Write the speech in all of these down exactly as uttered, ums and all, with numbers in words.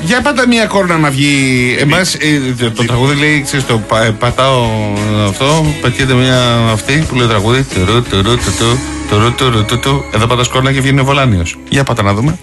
Για πάτα μια κόρνα να βγει. Εμάς, ε, το, το τραγούδι λέει, ξέρεις, το πα, πατάω αυτό, πετιέται μια αυτή που λέει τραγούδι. Τουρου, τουρου, τουρου, τουρου, τουρου, τουρου, τουρου. Εδώ πατάς κόρνα και βγαίνει ο Βολάνιος. Για πάτα να δούμε.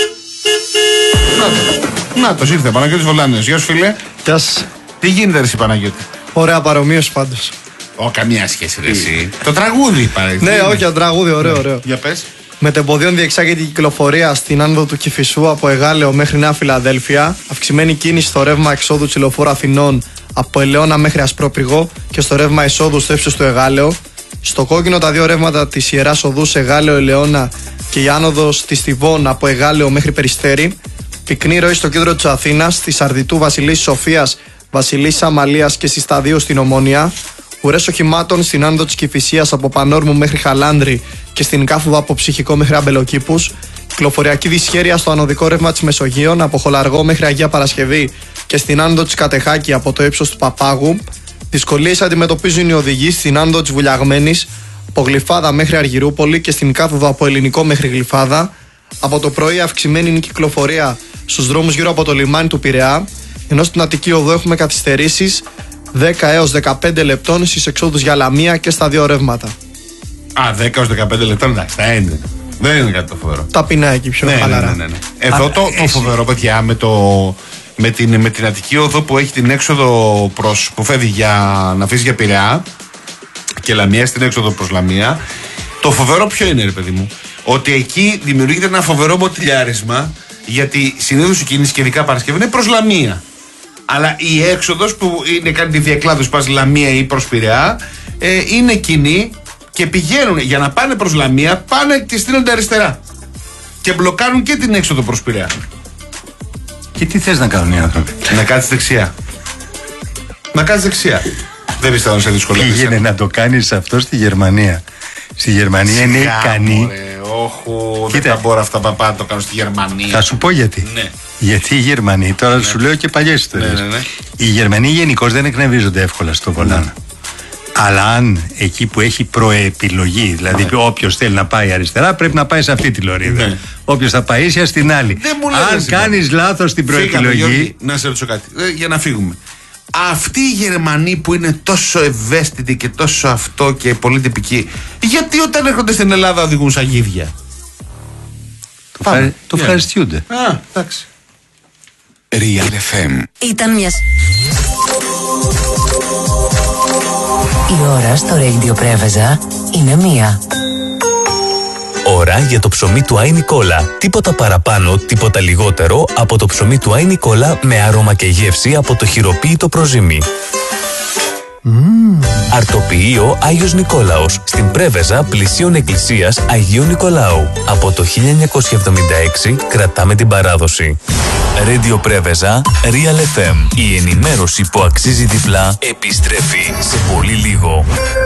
Να το, ήρθε Παναγιώτης Βολάνιος. Γεια σου φίλε. Γεια σας. Τι γίνεται εσύ Παναγιώτη? Ωραία παρομοίωση πάντως. Ω, καμία σχέση ρε εσύ. Το τραγούδι παρέχει. Ναι, όχι, το τραγούδι, ωραίο, ναι. ωραίο. Για πες. Μετεμποδίων διεξάγεται η κυκλοφορία στην άνοδο του Κηφισού από Εγάλεο μέχρι Νέα Φιλαδέλφια. Αυξημένη κίνηση στο ρεύμα εξόδου Τσιλοφόρου Αθηνών από Ελαιώνα μέχρι Ασπρόπριγο και στο ρεύμα εισόδου στο ύψος του Εγάλεο. Στο κόκκινο τα δύο ρεύματα της Ιεράς Οδούς Εγάλεο Ελαιώνα και η άνοδος της Θηβών από Εγάλεο μέχρι Περιστέρι. Πυκνή ροή στο κέντρο της Αθήνας, στη Σαρδιτού Βασιλής Σοφίας, Βασιλής Αμαλίας και στη Σταδίου στην Ομόνια. Ουρές οχημάτων στην άνοδο της Κηφισίας από Πανόρμου μέχρι Χαλάνδρη και στην κάθοδο από Ψυχικό μέχρι Αμπελοκήπους. Κυκλοφοριακή δυσχέρεια στο ανωδικό ρεύμα της Μεσογείων από Χολαργό μέχρι Αγία Παρασκευή και στην άνοδο της Κατεχάκη από το ύψος του Παπάγου. Δυσκολίες αντιμετωπίζουν οι οδηγοί στην άνοδο της Βουλιαγμένης από Γλυφάδα μέχρι Αργυρούπολη και στην κάθοδο από Ελληνικό μέχρι Γλυφάδα. Από το πρωί αυξημένη είναι η κυκλοφορία στους δρόμους γύρω από το λιμάνι του Πειραιά, ενώ στην Αττική Οδό έχουμε καθυστερήσεις δέκα έως δεκαπέντε λεπτών στις εξόδους για Λαμία και στα δύο ρεύματα. Α, δέκα έως δεκαπέντε λεπτά, εντάξει, τα είναι. Δεν είναι κάτι το φοβερό. Ταπεινά εκεί πιο ναι, χαλαρά. Ναι, ναι, ναι. Εδώ Α, το, το φοβερό, παιδιά, με, το, με, την, με την Αττική Οδό που έχει την έξοδο προς, που φεύγει για να αφήσει για Πειραιά και Λαμία, στην έξοδο προς Λαμία. Το φοβερό ποιο είναι, ρε παιδί μου? Ότι εκεί δημιουργείται ένα φοβερό μποτιλιάρισμα, γιατί συνήθως η κίνηση και ειδικά Παρασκευή είναι προς Λαμία. Αλλά η έξοδος που είναι, κάνει τη διακλάδωση, πας Λαμία ή προς Πειραιά, ε, είναι κοινή και πηγαίνουν για να πάνε προς Λαμία, πάνε και στείνονται αριστερά. Και μπλοκάρουν και την έξοδο προς Πειραιά. Και τι θες να κάνουν οι άνθρωποι? Να κάτσεις δεξιά. Να κάτσεις δεξιά. Δεν πιστεύω να σε δυσκολεύει. Πήγαινε να το κάνεις αυτό στη Γερμανία. Στη Γερμανία Σιγά, είναι ικανή. Όχι, δεν θα μπορώ αυτά παπά να το κάνω στη Γερμανία. Θα σου πω γιατί. Ναι. Γιατί οι Γερμανοί, τώρα ναι. σου λέω και παλιές ιστορίες. Ναι, ναι, ναι. Οι Γερμανοί γενικώς δεν εκνευρίζονται εύκολα στο βολάνο. Ναι. Αλλά αν εκεί που έχει προεπιλογή, δηλαδή ναι. όποιος θέλει να πάει αριστερά, πρέπει να πάει σε αυτή τη λωρίδα. Ναι. Όποιος θα πάει ίσια στην άλλη. Αν κάνεις λάθος την προεπιλογή. Γιώργη, να σε ρωτήσω κάτι, ε, για να φύγουμε. Αυτοί οι Γερμανοί που είναι τόσο ευαίσθητοι και τόσο αυτό και πολύ τυπικοί, γιατί όταν έρχονται στην Ελλάδα οδηγούν σαν γίδια? Το, φα... το yeah. ευχαριστιούνται. Α, εντάξει. Real εφ εμ. Ήταν μιας... Η ώρα στο Radio Πρέβεζα είναι μία. Ώρα για το ψωμί του Άι Νικόλα. Τίποτα παραπάνω, τίποτα λιγότερο από το ψωμί του Άι Νικόλα με άρωμα και γεύση από το χειροποίητο προζύμι. Mm. Αρτοποιείο Άγιος Νικόλαος, στην Πρέβεζα πλησίων εκκλησίας Αγίου Νικολάου. Από το χίλια εννιακόσια εβδομήντα έξι κρατάμε την παράδοση. Radio Πρέβεζα, Real εφ εμ. Η ενημέρωση που αξίζει διπλά επιστρέφει σε πολύ λίγο.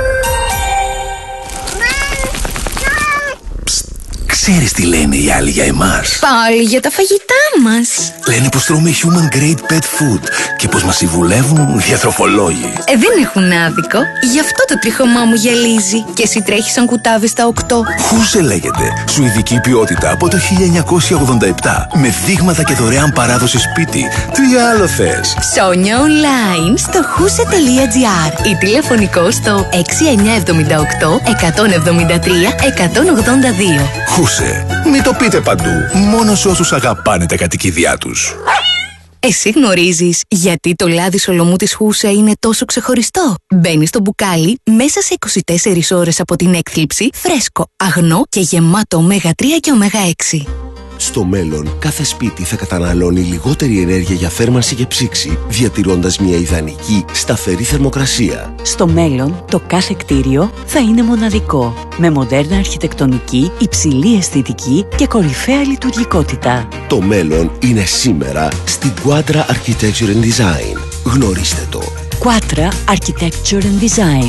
Ξέρεις τι λένε οι άλλοι για εμάς? Πάλι για τα φαγητά μας. Λένε πως τρώμε human grade pet food και πως μας συμβουλεύουν διατροφολόγοι. Ε, δεν έχουν άδικο. Γι' αυτό το τριχωμά μου γυαλίζει. Και εσύ τρέχεις σαν κουτάβι στα οκτώ. Χούσε λέγεται. Σουηδική ποιότητα από το χίλια εννιακόσια ογδόντα επτά. Με δείγματα και δωρεάν παράδοση σπίτι. Τι άλλο θες? Ψώνια online στο χούσε τελεία τζι άρ ή τηλεφωνικό στο έξι εννιά επτά οκτώ εκατόν εβδομήντα τρία εκατόν ογδόντα δύο. Χούσε. Μην το πείτε παντού. Μόνο σε όσους αγαπάνε τα κατοικίδια τους. Εσύ γνωρίζεις γιατί το λάδι σολομού της Χούσε είναι τόσο ξεχωριστό? Μπαίνει στο μπουκάλι μέσα σε είκοσι τέσσερις ώρες από την έκθλιψη, φρέσκο, αγνό και γεμάτο ωμέγα τρία και ωμέγα έξι. Στο μέλλον, κάθε σπίτι θα καταναλώνει λιγότερη ενέργεια για θέρμανση και ψήξη, διατηρώντας μια ιδανική, σταθερή θερμοκρασία. Στο μέλλον, το κάθε κτίριο θα είναι μοναδικό, με μοντέρνα αρχιτεκτονική, υψηλή αισθητική και κορυφαία λειτουργικότητα. Το μέλλον είναι σήμερα στην Quadra Architecture and Design. Γνωρίστε το. Quadra Architecture and Design.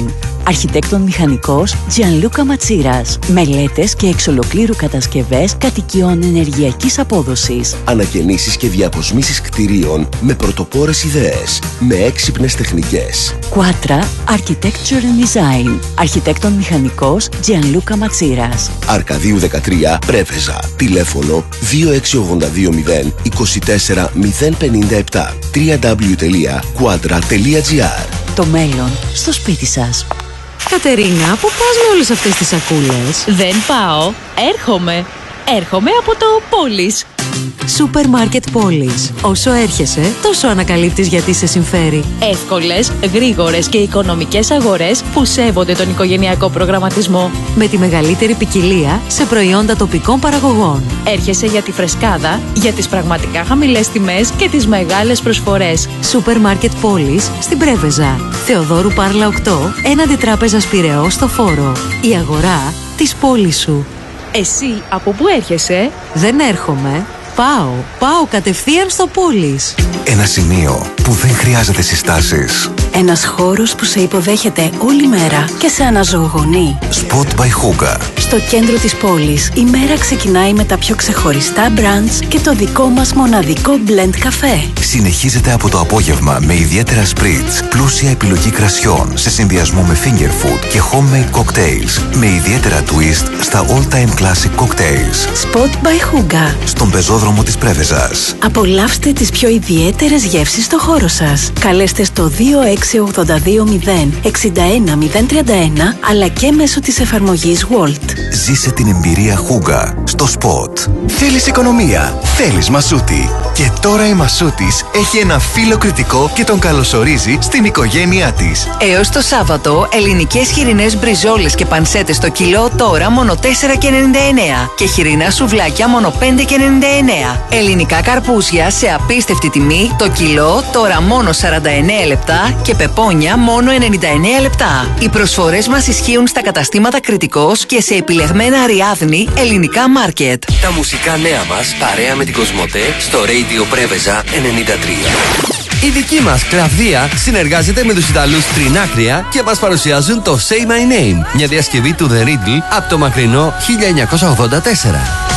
Αρχιτέκτον μηχανικός Gianluca Ματσίρας. Μελέτες και εξ ολοκλήρου κατασκευές κατοικιών ενεργειακής απόδοσης. Ανακαινήσεις και διακοσμήσεις κτηρίων με πρωτοπόρες ιδέες, με έξυπνες τεχνικές. Quatra Architecture and Design. Αρχιτέκτον μηχανικός Gianluca Ματσίρας. Αρκαδίου δεκατρία, Πρέβεζα. Τηλέφωνο δύο έξι ογδόντα δύο μηδέν είκοσι τέσσερα μηδέν πενήντα επτά. double-u double-u double-u τελεία quadra τελεία gr. Το μέλλον στο σπίτι σας. Κατερίνα, πού πας με όλες αυτές τις σακούλες? Δεν πάω, έρχομαι. Έρχομαι από το Πόλης. Σούπερ Μάρκετ Πόλης. Όσο έρχεσαι, τόσο ανακαλύπτεις γιατί σε συμφέρει. Εύκολες, γρήγορες και οικονομικές αγορές που σέβονται τον οικογενειακό προγραμματισμό. Με τη μεγαλύτερη ποικιλία σε προϊόντα τοπικών παραγωγών. Έρχεσαι για τη φρεσκάδα, για τις πραγματικά χαμηλές τιμές και τις μεγάλες προσφορές. Σούπερ Μάρκετ Πόλης στην Πρέβεζα. Θεοδόρου Πάρλα οκτώ, έναντι Τράπεζας Πειραιώς στο Φόρο. Η αγορά της πόλης σου. Εσύ από πού έρχεσαι? Δεν έρχομαι. Πάω. Πάω κατευθείαν στο Πόλης. Ένα σημείο που δεν χρειάζεται συστάσεις. Ένας χώρος που σε υποδέχεται όλη μέρα και σε αναζωογονεί. Spot by Hooga. Στο κέντρο της πόλης, η μέρα ξεκινάει με τα πιο ξεχωριστά brunch και το δικό μας μοναδικό blend καφέ. Συνεχίζεται από το απόγευμα με ιδιαίτερα spritz, πλούσια επιλογή κρασιών σε συνδυασμό με finger food και homemade cocktails με ιδιαίτερα twist στα all-time classic cocktails. Spot by Hooga. Στον πεζόδρομο της Πρέβεζας. Απολαύστε τις πιο ιδιαίτερες γεύσεις στο χώρο σας. Καλέστε στο δύο έξι ογδόντα δύο μηδέν εξήντα ένα μηδέν τριάντα ένα αλλά και μέσω της εφαρμογής Walt. Ζήσε την εμπειρία Hooga στο Spot. Θέλεις οικονομία, θέλεις Μασούτη. Και τώρα η Μασούτης έχει ένα φίλο κριτικό και τον καλωσορίζει στην οικογένειά της. Έως το Σάββατο, ελληνικές χοιρινές μπριζόλες και πανσέτες στο κιλό τώρα μόνο τέσσερα και ενενήντα εννέα και χοιρινά σουβλάκια μόνο πέντε και ενενήντα εννέα. Ελληνικά καρπούζια σε απίστευτη τιμή το κιλό τώρα μόνο σαράντα εννέα λεπτά και πεπόνια μόνο ενενήντα εννέα λεπτά. Οι προσφορές μας ισχύουν στα καταστήματα Κριτικός και σε επιλεγμένα Αριάδνη ελληνικά μάρκετ. Τα μουσικά νέα μας παρέα με την Κοσμοτέ στο Radio Πρέβεζα ενενήντα τρία. Η δική μας Κλαβδία συνεργάζεται με τους Ιταλούς Τρινάκρια και μας παρουσιάζουν το Say My Name, μια διασκευή του The Riddle από το μακρινό χίλια εννιακόσια ογδόντα τέσσερα.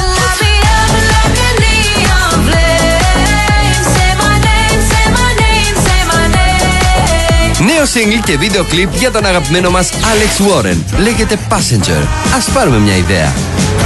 Νέο single και βίντεο κλιπ για τον αγαπημένο μας Alex Warren. Λέγεται Passenger. Ας πάρουμε μια ιδέα.